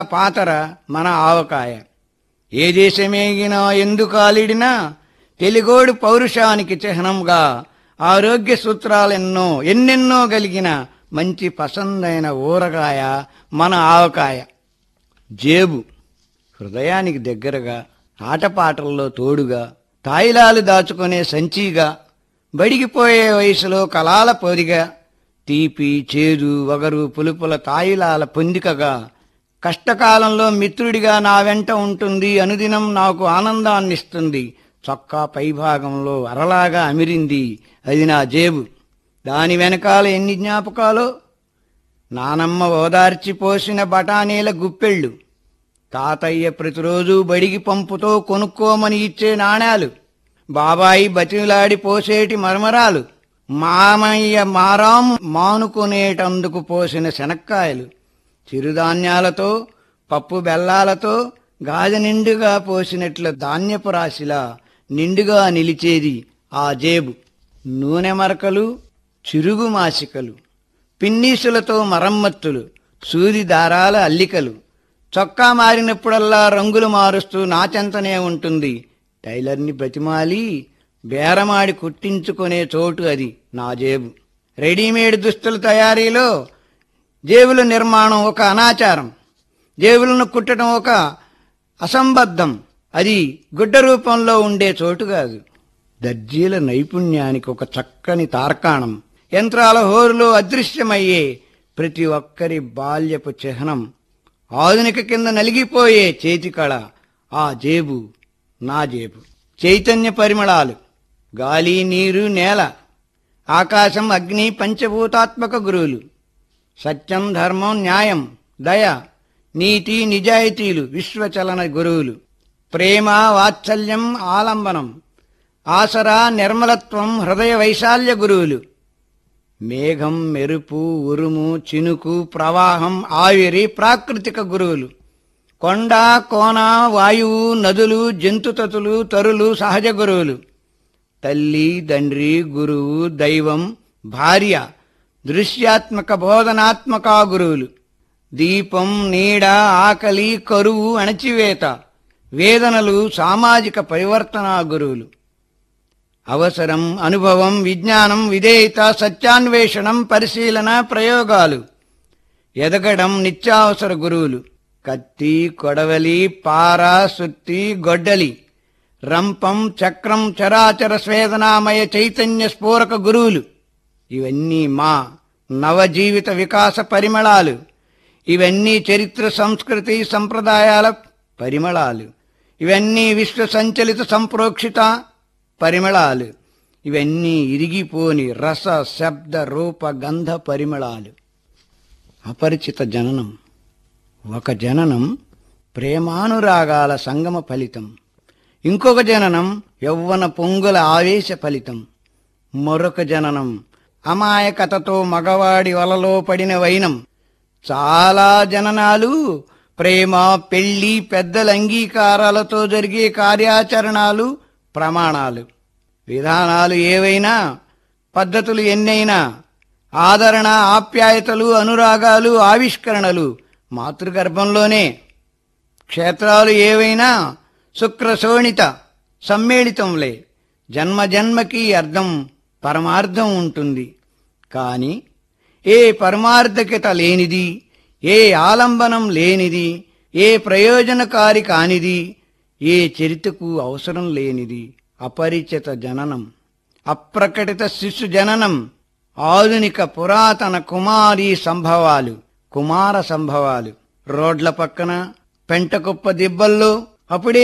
పాతర మన ఆవకాయ. ఏ దేశమేగినా ఎందుకాలిడినా తెలుగోడు పౌరుషానికి చిహ్నంగా ఆరోగ్య సూత్రాలెన్నో ఎన్నెన్నో కలిగిన మంచి పసందైన ఊరగాయ మన ఆవకాయ. జేబు హృదయానికి దగ్గరగా, ఆటపాటల్లో తోడుగా, తాయిలాలు దాచుకునే సంచిగా, బడిగిపోయే వయసులో కలాల పొదిగా, తీపి చేదు వగరు పులుపుల తాయిలాల పొందికగా, కష్టకాలంలో మిత్రుడిగా నా వెంట ఉంటుంది, అనుదినం నాకు ఆనందాన్నిస్తుంది. చొక్కా పైభాగంలో అరలాగా అమిరింది, అది నా జేబు. దాని వెనకాల ఎన్ని జ్ఞాపకాలో. నానమ్మ ఓదార్చి పోసిన బఠానీల గుప్పెళ్ళు, తాతయ్య ప్రతిరోజు బడికి పంపుతో కొనుక్కోమని ఇచ్చే నాణాలు, బాబాయి బతిలాడి పోసేటి మరమరాలు, మామయ్య మారాం మానుకునేటందుకు పోసిన శనక్కాయలు, చిరుధాన్యాలతో పప్పు బెల్లాలతో గాజ నిండుగా పోసినట్ల ధాన్యపు రాశిలా నిండుగా నిలిచేది ఆ జేబు. నూనె మరకలు, చిరుగు మాసికలు, పిన్నీసులతో మరమ్మత్తులు, సూది దారాల అల్లికలు, చొక్కా మారినప్పుడల్లా రంగులు మారుస్తూ నాచెంతనే ఉంటుంది. టైలర్ని బతిమాలి బేరమాడి కుట్టించుకునే చోటు అది నా జేబు. రెడీమేడ్ దుస్తుల తయారీలో జేబుల నిర్మాణం ఒక అనాచారం, జేబులను కుట్టడం ఒక అసంబద్ధం. అది గుడ్డ రూపంలో ఉండే చోటు కాదు. దర్జీల నైపుణ్యానికి ఒక చక్కని తార్కాణం, యంత్రాల హోరులో అదృశ్యమయ్యే ప్రతి ఒక్కరి బాల్యపు చిహ్నం, ఆధునిక కింద నలిగిపోయే చేతికళ ఆ జేబు నా జేబు. చైతన్య పరిమళాలు, గాలి నీరు నేల, ఆకాశం అగ్ని పంచభూతాత్మక గురువులు, సత్యం ధర్మం న్యాయం దయ నీతి నిజాయితీలు విశ్వచలన గురువులు, ప్రేమ వాత్సల్యం ఆలంబనం ఆసరా నిర్మలత్వం హృదయ వైశాల్య గురువులు, మేఘం మెరుపు ఉరుము చినుకు ప్రవాహం ఆవిరి ప్రాకృతిక గురువులు, కొండ కోన వాయువు నదులు జంతుతతులు తరులు సహజ గురువులు, తల్లి తండ్రి గురువు దైవం భార్య దృశ్యాత్మక బోధనాత్మక గురువులు, దీపం నీడ ఆకలి కరువు అణచివేత వేదనలు సామాజిక పరివర్తన గురువులు, అవసరం అనుభవం విజ్ఞానం విధేయత సత్యాన్వేషణం పరిశీలన ప్రయోగాలు, ఎదగడం నిత్యావసర గురువులు, కత్తి కొడవలి పార సుత్తి గొడ్డలి రంపం చక్రం చరాచర స్వేదనామయ చైతన్య స్ఫూరక గురువులు. ఇవన్నీ మా నవజీవిత వికాస పరిమళాలు. ఇవన్నీ చరిత్ర సంస్కృతి సంప్రదాయాల పరిమళాలు. ఇవన్నీ విశ్వ సంచలిత సంప్రోక్షిత పరిమళాలు. ఇవన్నీ ఇరిగిపోని రస శబ్ద రూప గంధ పరిమళాలు. అపరిచిత జననం. ఒక జననం ప్రేమానురాగాల సంగమ ఫలితం, ఇంకొక జననం యౌవన పొంగుల ఆవేశ ఫలితం, మరొక జననం అమాయకతతో మగవాడి వలలో పడిన వైనం. చాలా జననాలు ప్రేమ పెళ్లి పెద్దల అంగీకారాలతో జరిగే కార్యాచరణాలు ప్రమాణాలు. విధానాలు ఏవైనా పద్ధతులు ఎన్నైనా ఆదరణ ఆప్యాయతలు అనురాగాలు ఆవిష్కరణలు మాతృగర్భంలోనే. క్షేత్రాలు ఏవైనా శుక్రశోణిత సమ్మేళితంలే. జన్మజన్మకి అర్థం పరమార్థం ఉంటుంది. కాని ఏ పరమార్థకత లేనిది, ఏ ఆలంబనం లేనిది, ఏ ప్రయోజనకారి కానిది, ఏ చరితకు అవసరం లేనిది అపరిచిత జననం, అప్రకటిత శిశు జననం. ఆధునిక పురాతన కుమారీ సంభవాలు కుమార సంభవాలు. రోడ్ల పక్కన పెంటకుప్ప దిబ్బల్లో అప్పుడే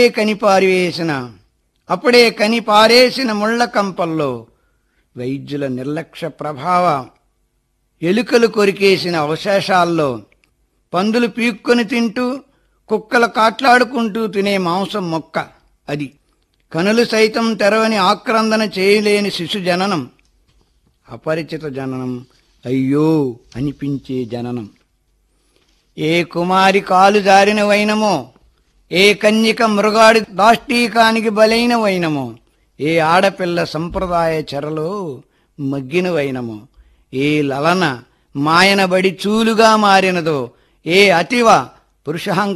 కనిపారేసిన ముళ్ల కంపల్లో వైద్యుల నిర్లక్ష్య ప్రభావం, ఎలుకలు కొరికేసిన అవశేషాల్లో, పందులు పీక్కొని తింటూ కుక్కలు కాట్లాడుకుంటూ తినే మాంసం మొక్క అది. కనులు సైతం తెరవని ఆక్రందన చేయలేని శిశు జననం. అపరిచిత జననం, అయ్యో అనిపించే జననం. ఏ కుమారి కాలు జారిన వైనమో, ఏ కన్యక మృగాడి దాష్టీకానికి బలైన వైనమో, ఏ ఆడపిల్ల సంప్రదాయ చెరలో మగ్గిన వైనమో, ఏ లలన మాయనబడి చూలుగా మారినదో, ఏ అతివ పురుషహం